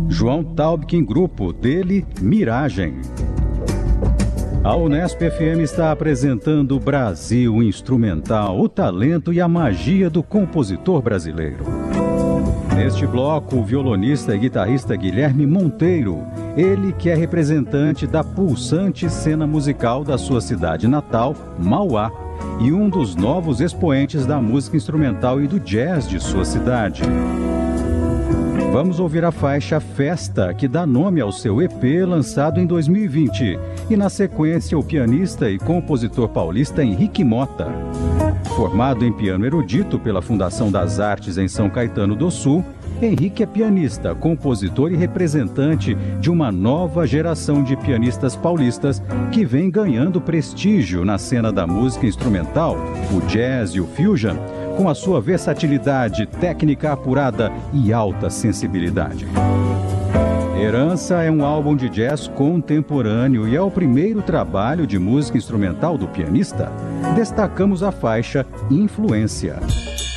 João Taubkin Grupo, dele Miragem. A Unesp FM está apresentando Brasil Instrumental, o talento e a magia do compositor brasileiro. Neste bloco, o violonista e guitarrista Guilherme Monteiro, ele que é representante da pulsante cena musical da sua cidade natal, Mauá, e um dos novos expoentes da música instrumental e do jazz de sua cidade. Vamos ouvir a faixa Festa, que dá nome ao seu EP lançado em 2020, e na sequência o pianista e compositor paulista Henrique Motta. Formado em piano erudito pela Fundação das Artes em São Caetano do Sul, Henrique é pianista, compositor e representante de uma nova geração de pianistas paulistas que vem ganhando prestígio na cena da música instrumental, o jazz e o fusion, com a sua versatilidade, técnica apurada e alta sensibilidade. Herança é um álbum de jazz contemporâneo e é o primeiro trabalho de música instrumental do pianista. Destacamos a faixa Influência.